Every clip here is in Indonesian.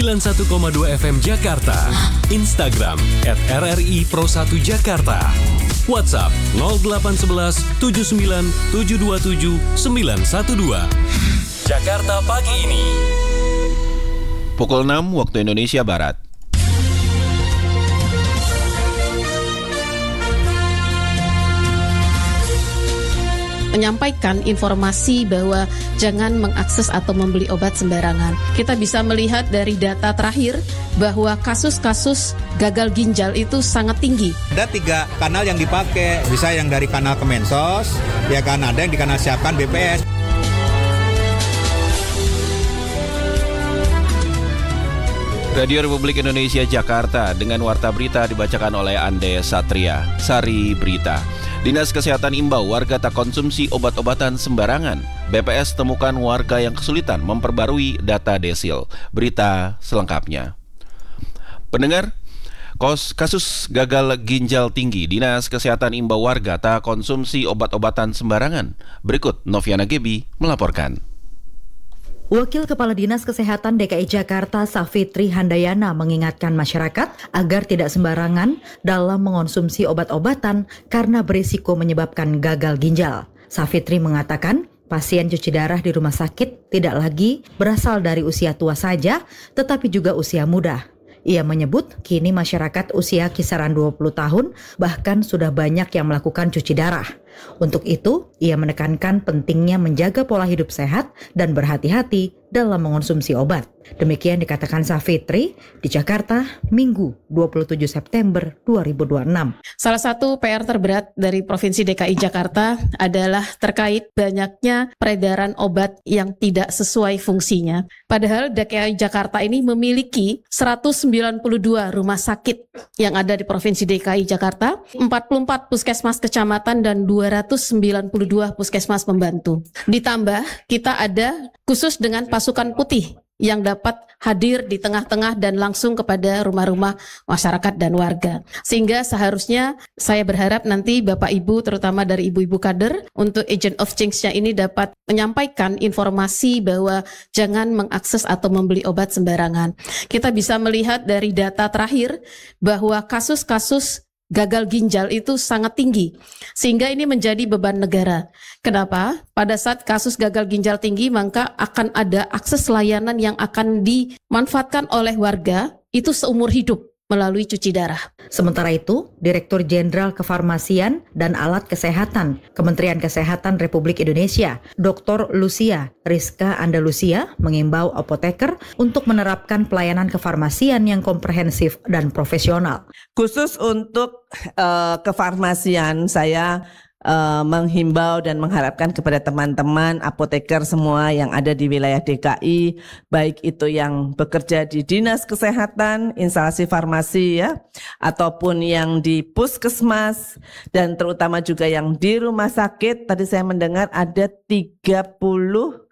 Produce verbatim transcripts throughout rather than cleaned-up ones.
sembilan puluh satu koma dua F M Jakarta. Instagram at R R I Pro satu Jakarta. WhatsApp nol delapan satu satu tujuh sembilan tujuh dua tujuh sembilan satu dua. Jakarta pagi ini. Pukul enam waktu Indonesia Barat. Menyampaikan informasi bahwa jangan mengakses atau membeli obat sembarangan. Kita bisa melihat dari data terakhir bahwa kasus-kasus gagal ginjal itu sangat tinggi. Ada tiga kanal yang dipakai, bisa yang dari kanal Kemensos, ya kan, ada yang di kanal siapkan B P S. Radio Republik Indonesia Jakarta dengan warta berita dibacakan oleh Ande Satria. Sari Berita. Dinas Kesehatan imbau warga tak konsumsi obat-obatan sembarangan. B P S temukan warga yang kesulitan memperbarui data desil. Berita selengkapnya. Pendengar, kasus gagal ginjal tinggi. Dinas Kesehatan imbau warga tak konsumsi obat-obatan sembarangan. Berikut Noviana Gebi melaporkan. Wakil Kepala Dinas Kesehatan D K I Jakarta Safitri Handayana mengingatkan masyarakat agar tidak sembarangan dalam mengonsumsi obat-obatan karena berisiko menyebabkan gagal ginjal. Safitri mengatakan pasien cuci darah di rumah sakit tidak lagi berasal dari usia tua saja, tetapi juga usia muda. Ia menyebut kini masyarakat usia kisaran dua puluh tahun bahkan sudah banyak yang melakukan cuci darah. Untuk itu, ia menekankan pentingnya menjaga pola hidup sehat dan berhati-hati dalam mengonsumsi obat. Demikian dikatakan Safitri di Jakarta, Minggu dua puluh tujuh September dua ribu dua puluh enam. Salah satu P R terberat dari Provinsi D K I Jakarta adalah terkait banyaknya peredaran obat yang tidak sesuai fungsinya. Padahal D K I Jakarta ini memiliki seratus sembilan puluh dua rumah sakit yang ada di Provinsi D K I Jakarta, empat puluh empat puskesmas kecamatan dan dua ratus sembilan puluh dua puskesmas pembantu. Ditambah kita ada khusus dengan pasukan putih yang dapat hadir di tengah-tengah dan langsung kepada rumah-rumah masyarakat dan warga. Sehingga seharusnya saya berharap nanti Bapak Ibu, terutama dari ibu-ibu kader, untuk agent of change-nya ini dapat menyampaikan informasi bahwa jangan mengakses atau membeli obat sembarangan. Kita bisa melihat dari data terakhir bahwa kasus-kasus gagal ginjal itu sangat tinggi, sehingga ini menjadi beban negara. Kenapa? Pada saat kasus gagal ginjal tinggi, maka akan ada akses layanan yang akan dimanfaatkan oleh warga itu seumur hidup melalui cuci darah. Sementara itu, Direktur Jenderal Kefarmasian dan Alat Kesehatan Kementerian Kesehatan Republik Indonesia, Doktor Lucia Rizka Andalusia, mengimbau apoteker untuk menerapkan pelayanan kefarmasian yang komprehensif dan profesional. Khusus untuk uh, kefarmasian, saya Uh, menghimbau dan mengharapkan kepada teman-teman apoteker semua yang ada di wilayah D K I, baik itu yang bekerja di Dinas Kesehatan, instalasi farmasi ya, ataupun yang di puskesmas, dan terutama juga yang di rumah sakit. Tadi saya mendengar ada tiga puluh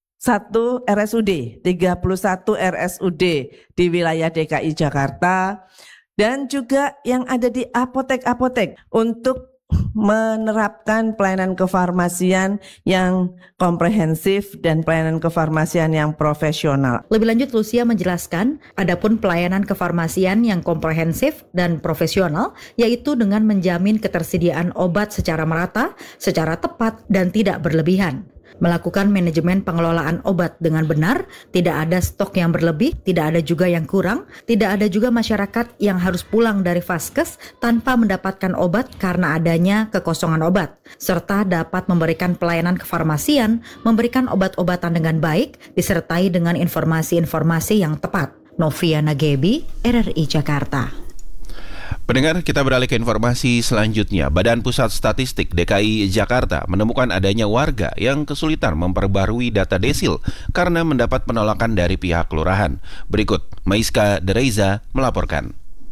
satu R S U D, tiga puluh satu R S U D di wilayah D K I Jakarta, dan juga yang ada di apotek-apotek untuk menerapkan pelayanan kefarmasian yang komprehensif dan pelayanan kefarmasian yang profesional. Lebih lanjut, Lucia menjelaskan, adapun pelayanan kefarmasian yang komprehensif dan profesional yaitu dengan menjamin ketersediaan obat secara merata, secara tepat dan tidak berlebihan. Melakukan manajemen pengelolaan obat dengan benar, tidak ada stok yang berlebih, tidak ada juga yang kurang, tidak ada juga masyarakat yang harus pulang dari vaskes tanpa mendapatkan obat karena adanya kekosongan obat, serta dapat memberikan pelayanan kefarmasian, memberikan obat-obatan dengan baik, disertai dengan informasi-informasi yang tepat. Noviana Gebi, R R I Jakarta. Pendengar, kita beralih ke informasi selanjutnya. Badan Pusat Statistik D K I Jakarta menemukan adanya warga yang kesulitan memperbarui data desil karena mendapat penolakan dari pihak kelurahan. Berikut, Maiska Dereza melaporkan.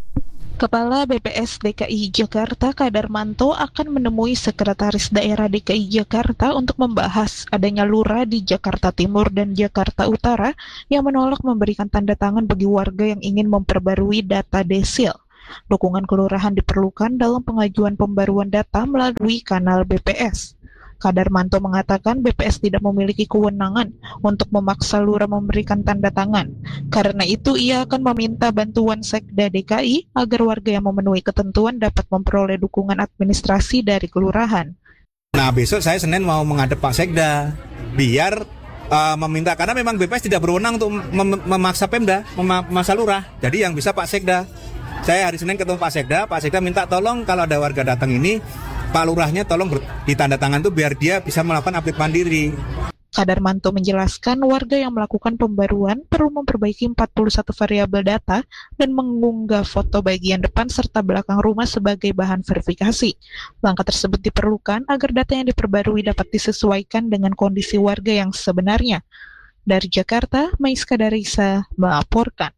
Kepala B P S D K I Jakarta Kadarmanto akan menemui Sekretaris Daerah D K I Jakarta untuk membahas adanya lurah di Jakarta Timur dan Jakarta Utara yang menolak memberikan tanda tangan bagi warga yang ingin memperbarui data desil. Dukungan kelurahan diperlukan dalam pengajuan pembaruan data melalui kanal B P S. Kadarmanto mengatakan B P S tidak memiliki kewenangan untuk memaksa lurah memberikan tanda tangan. Karena itu ia akan meminta bantuan Sekda D K I agar warga yang memenuhi ketentuan dapat memperoleh dukungan administrasi dari kelurahan. Nah besok saya Senin mau menghadap Pak Sekda biar uh, meminta, karena memang B P S tidak berwenang untuk mem- memaksa Pemda, mem- memaksa lurah. Jadi yang bisa Pak Sekda. Saya hari Senin ketemu Pak Sekda, Pak Sekda minta tolong kalau ada warga datang ini, Pak Lurahnya tolong ber- ditanda tangan tuh biar dia bisa melakukan update mandiri. Kadarmanto menjelaskan warga yang melakukan pembaruan perlu memperbaiki empat puluh satu variabel data dan mengunggah foto bagian depan serta belakang rumah sebagai bahan verifikasi. Langkah tersebut diperlukan agar data yang diperbarui dapat disesuaikan dengan kondisi warga yang sebenarnya. Dari Jakarta, Maiska Darisa melaporkan.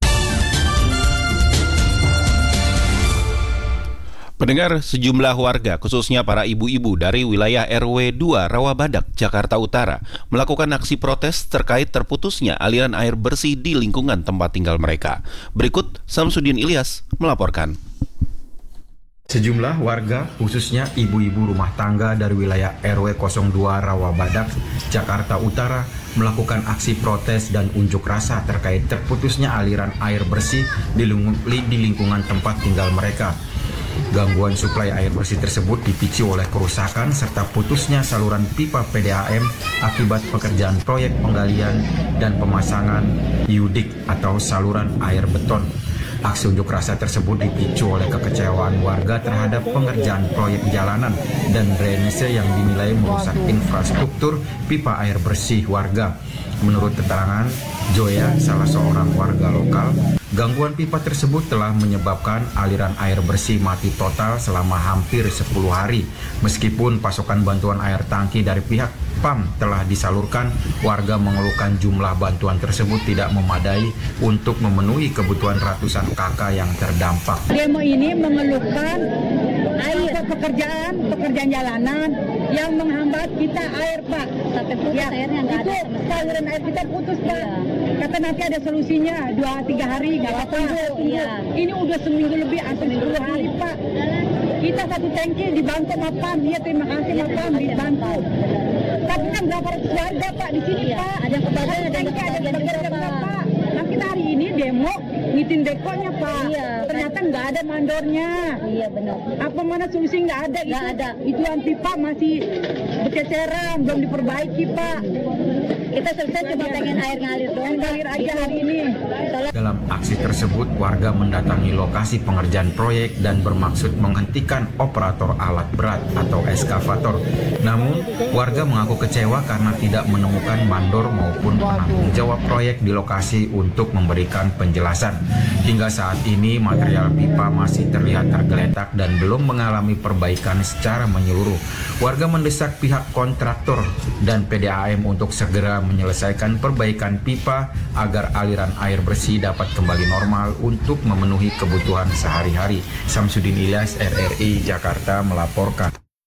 Pendengar, sejumlah warga, khususnya para ibu-ibu dari wilayah R W dua Rawabadak, Jakarta Utara, melakukan aksi protes terkait terputusnya aliran air bersih di lingkungan tempat tinggal mereka. Berikut Samsudin Ilyas melaporkan. Sejumlah warga, khususnya ibu-ibu rumah tangga dari wilayah R W nol dua Rawabadak, Jakarta Utara, melakukan aksi protes dan unjuk rasa terkait terputusnya aliran air bersih di, ling- di lingkungan tempat tinggal mereka. Gangguan suplai air bersih tersebut dipicu oleh kerusakan serta putusnya saluran pipa P D A M akibat pekerjaan proyek penggalian dan pemasangan yudik atau saluran air beton. Aksi unjuk rasa tersebut dipicu oleh kekecewaan warga terhadap pengerjaan proyek jalanan dan drainase yang dinilai merusak infrastruktur pipa air bersih warga. Menurut keterangan Joya, salah seorang warga lokal, gangguan pipa tersebut telah menyebabkan aliran air bersih mati total selama hampir sepuluh hari. Meskipun pasokan bantuan air tangki dari pihak P A M telah disalurkan, warga mengeluhkan jumlah bantuan tersebut tidak memadai untuk memenuhi kebutuhan ratusan kakak yang terdampak. Demo ini mengeluhkan air pekerjaan, pekerjaan jalanan yang menghambat kita air, Pak. Sampai putus ya, airnya nggak ada. Itu saluran air kita putus, Pak. Iya. Kata nanti ada solusinya, dua tiga hari nggak apa-apa. Iya. Ini udah seminggu lebih, hampir sepuluh hari, Pak. Kita satu tangki dibantu sama P A M, ya terima kasih sama P A M dibantu. Tapi kan berapa ratus warga, Pak, di sini, iya. Pak. Ada kebagian, ada kebagian juga, Pak. Nah, kita hari ini demo ngitin dekonya, Pak. Iya. Ternyata nggak ada mandornya. Iya, benar. Apa mana solusi nggak ada? Nggak ada. Itu pipa masih berceceran, belum diperbaiki, Pak. Kita selesai cuma pengen air ngalir doang, ngalir aja hari ini. Dalam aksi tersebut, warga mendatangi lokasi pengerjaan proyek dan bermaksud menghentikan operator alat berat atau eskavator. Namun, warga mengaku kecewa karena tidak menemukan mandor maupun penanggung jawab proyek di lokasi untuk memberikan penjelasan. Hingga saat ini, material pipa masih terlihat tergeletak dan belum mengalami perbaikan secara menyeluruh. Warga mendesak pihak kontraktor dan P D A M untuk segera menyelesaikan perbaikan pipa agar aliran air bersih dapat kembali normal untuk memenuhi kebutuhan sehari-hari. Samsudin Ilyas, R R I Jakarta melaporkan.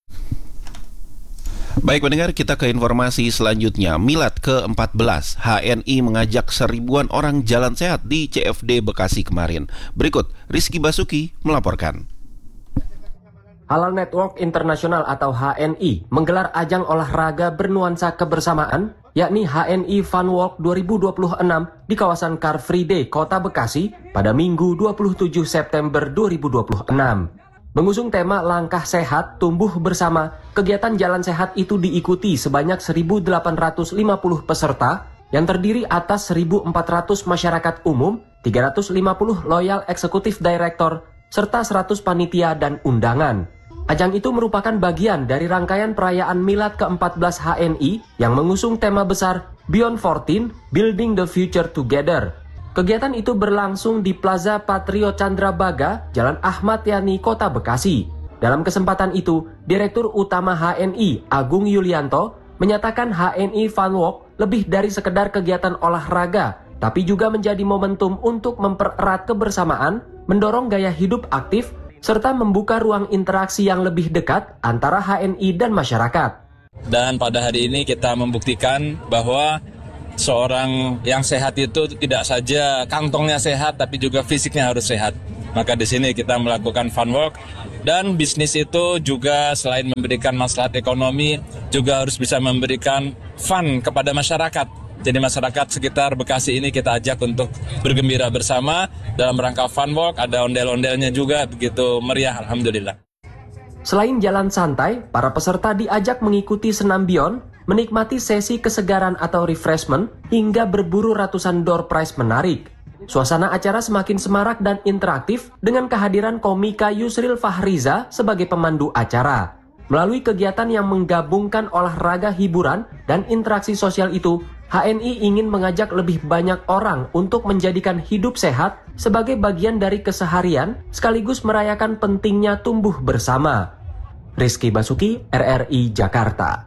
Baik pendengar, kita ke informasi selanjutnya. Milad ke empat belas, H N I mengajak seribuan orang jalan sehat di C F D Bekasi kemarin. Berikut Rizky Basuki melaporkan. Halal Network Internasional atau H N I menggelar ajang olahraga bernuansa kebersamaan, yakni H N I Fun Walk dua ribu dua puluh enam di kawasan Car Free Day, Kota Bekasi pada Minggu dua puluh tujuh September dua ribu dua puluh enam. Mengusung tema Langkah Sehat, Tumbuh Bersama, kegiatan jalan sehat itu diikuti sebanyak seribu delapan ratus lima puluh peserta yang terdiri atas seribu empat ratus masyarakat umum, tiga ratus lima puluh loyal eksekutif director, serta seratus panitia dan undangan. Ajang itu merupakan bagian dari rangkaian perayaan Milad ke empat belas H N I yang mengusung tema besar Beyond empat belas, Building the Future Together. Kegiatan itu berlangsung di Plaza Patrio Candrabaga, Jalan Ahmad Yani, Kota Bekasi. Dalam kesempatan itu, Direktur Utama H N I, Agung Yulianto, menyatakan H N I Fun Walk lebih dari sekedar kegiatan olahraga, tapi juga menjadi momentum untuk mempererat kebersamaan, mendorong gaya hidup aktif, serta membuka ruang interaksi yang lebih dekat antara H N I dan masyarakat. Dan pada hari ini kita membuktikan bahwa seorang yang sehat itu tidak saja kantongnya sehat, tapi juga fisiknya harus sehat. Maka di sini kita melakukan fun walk Dan bisnis itu juga selain memberikan maslahat ekonomi, juga harus bisa memberikan fun kepada masyarakat. Jadi masyarakat sekitar Bekasi ini kita ajak untuk bergembira bersama dalam rangka fun walk, ada ondel-ondelnya juga, begitu meriah, alhamdulillah. Selain jalan santai, para peserta diajak mengikuti senam beyond, menikmati sesi kesegaran atau refreshment, hingga berburu ratusan door prize menarik. Suasana acara semakin semarak dan interaktif dengan kehadiran komika Yusril Fahriza sebagai pemandu acara. Melalui kegiatan yang menggabungkan olahraga, hiburan, dan interaksi sosial itu, H N I ingin mengajak lebih banyak orang untuk menjadikan hidup sehat sebagai bagian dari keseharian, sekaligus merayakan pentingnya tumbuh bersama. Rizky Basuki, R R I Jakarta.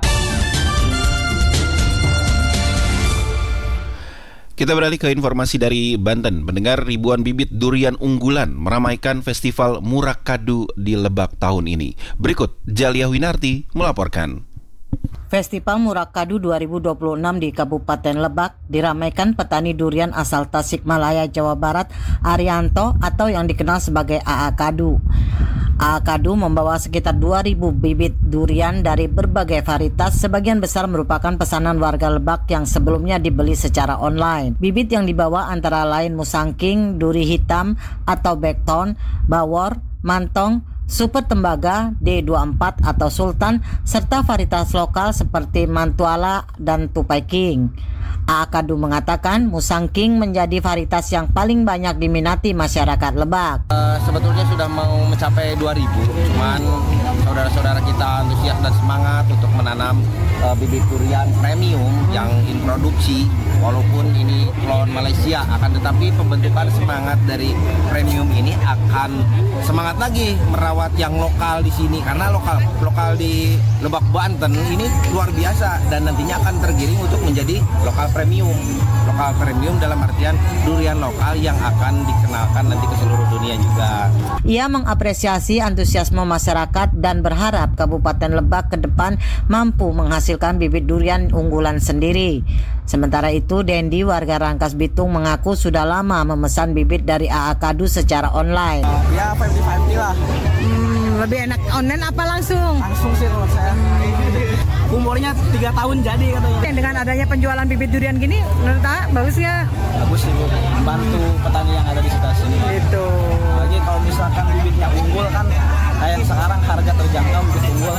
Kita beralih ke informasi dari Banten. Mendengar ribuan bibit durian unggulan meramaikan Festival Murakadu di Lebak tahun ini. Berikut Jalia Winarti melaporkan. Festival Murakadu dua ribu dua puluh enam di Kabupaten Lebak diramaikan petani durian asal Tasikmalaya, Jawa Barat, Arianto atau yang dikenal sebagai A A Kadu. A A Kadu membawa sekitar dua ribu bibit durian dari berbagai varietas, sebagian besar merupakan pesanan warga Lebak yang sebelumnya dibeli secara online. Bibit yang dibawa antara lain musangking, duri hitam atau bekton, bawor, mantong, super tembaga, D dua puluh empat atau sultan, serta varietas lokal seperti mantuala dan tupai king. A A Kadu mengatakan Musang King menjadi varietas yang paling banyak diminati masyarakat Lebak. Uh, sebetulnya sudah mau mencapai dua ribu, cuman saudara-saudara kita antusias dan semangat untuk menanam uh, bibit durian premium yang introduksi, walaupun ini klon Malaysia, akan tetapi pembentukan semangat dari premium ini akan semangat lagi merawat yang lokal di sini, karena lokal lokal di Lebak Banten ini luar biasa dan nantinya akan tergiring untuk menjadi lokal premium. Lokal premium dalam artian durian lokal yang akan dikenalkan nanti ke seluruh dunia juga. Ia mengapresiasi antusiasme masyarakat dan berharap Kabupaten Lebak ke depan mampu menghasilkan bibit durian unggulan sendiri. Sementara itu, Dendi warga Rangkas Bitung mengaku sudah lama memesan bibit dari A A Kadu secara online. Ya, lima puluh lima puluh lah. Hmm, lebih enak online apa langsung? Langsung sih kalau saya. Umurnya tiga tahun jadi katanya. Dengan adanya penjualan bibit durian gini, menurut A, bagus ya? Bagus sih, Bu. Membantu petani yang ada di sekitar sini. Itu. Lagi kalau misalkan bibitnya unggul kan, kayak sekarang harga terjangkau bibit unggul.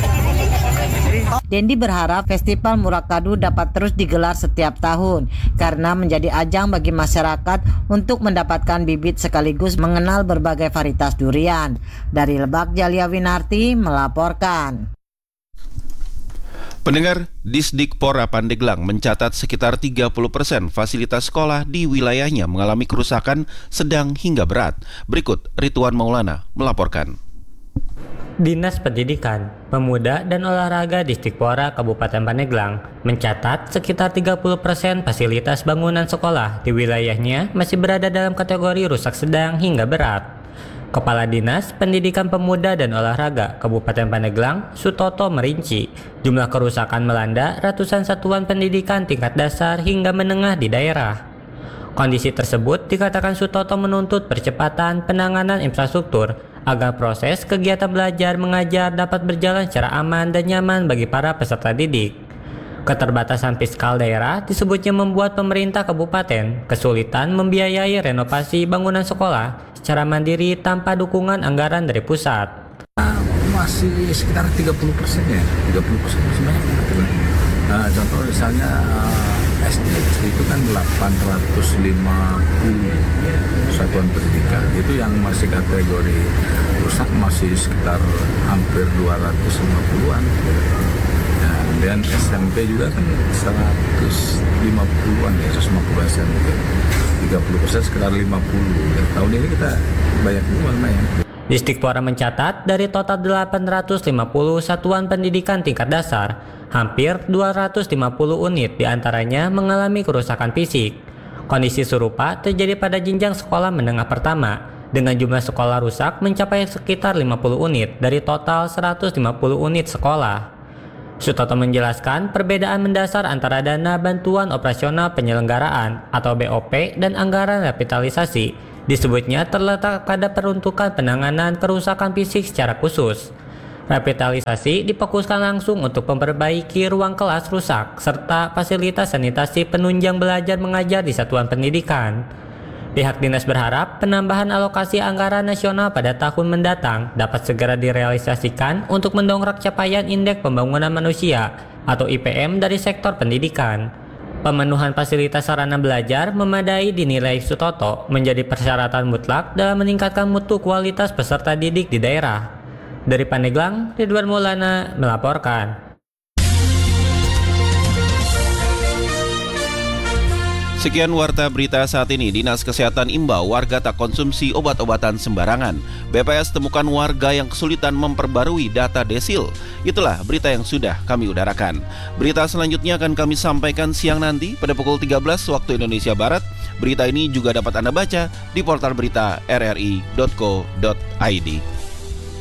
Dendi berharap Festival Murakadu dapat terus digelar setiap tahun karena menjadi ajang bagi masyarakat untuk mendapatkan bibit sekaligus mengenal berbagai varietas durian. Dari Lebak, Jalia Winarti melaporkan. Pendengar, Disdikpora Pandeglang mencatat sekitar tiga puluh persen fasilitas sekolah di wilayahnya mengalami kerusakan sedang hingga berat. Berikut Ridwan Maulana melaporkan. Dinas Pendidikan, Pemuda dan Olahraga Disdikpora Kabupaten Pandeglang mencatat sekitar tiga puluh persen fasilitas bangunan sekolah di wilayahnya masih berada dalam kategori rusak sedang hingga berat. Kepala Dinas Pendidikan Pemuda dan Olahraga Kabupaten Pandeglang, Sutoto, merinci jumlah kerusakan melanda ratusan satuan pendidikan tingkat dasar hingga menengah di daerah. Kondisi tersebut dikatakan Sutoto menuntut percepatan penanganan infrastruktur agar proses kegiatan belajar mengajar dapat berjalan secara aman dan nyaman bagi para peserta didik. Keterbatasan fiskal daerah disebutnya membuat pemerintah kabupaten kesulitan membiayai renovasi bangunan sekolah secara mandiri tanpa dukungan anggaran dari pusat. Masih sekitar tiga puluh persen ya, tiga puluh persen masih banyak. Nah, contoh misalnya uh, S D, S D itu kan delapan ratus lima puluh satuan pendidikan, itu yang masih kategori rusak masih sekitar hampir dua ratus lima puluhan. Nah, dan S M P juga kan seratus lima puluhan ya, seratus lima puluh S M P, tiga puluh persen sekitar lima puluh. Dan tahun ini kita banyak juga lumayan. Disdikpora mencatat dari total delapan ratus lima puluh satuan pendidikan tingkat dasar, hampir dua ratus lima puluh unit diantaranya mengalami kerusakan fisik. Kondisi serupa terjadi pada jenjang sekolah menengah pertama, dengan jumlah sekolah rusak mencapai sekitar lima puluh unit dari total seratus lima puluh unit sekolah. Sutoto menjelaskan perbedaan mendasar antara dana bantuan operasional penyelenggaraan atau B O P dan anggaran revitalisasi Disebutnya terletak pada peruntukan penanganan kerusakan fisik secara khusus. Revitalisasi difokuskan langsung untuk memperbaiki ruang kelas rusak serta fasilitas sanitasi penunjang belajar mengajar di satuan pendidikan. Pihak dinas berharap penambahan alokasi anggaran nasional pada tahun mendatang dapat segera direalisasikan untuk mendongkrak capaian Indeks Pembangunan Manusia atau I P M dari sektor pendidikan. Pemenuhan fasilitas sarana belajar memadai dinilai Sutoto menjadi persyaratan mutlak dalam meningkatkan mutu kualitas peserta didik di daerah. Dari Pandeglang, Ridwan Maulana melaporkan. Sekian warta berita saat ini. Dinas Kesehatan imbau warga tak konsumsi obat-obatan sembarangan. B P S temukan warga yang kesulitan memperbarui data desil. Itulah berita yang sudah kami udarakan. Berita selanjutnya akan kami sampaikan siang nanti pada pukul tiga belas waktu Indonesia Barat. Berita ini juga dapat Anda baca di portal berita r r i dot co dot i d.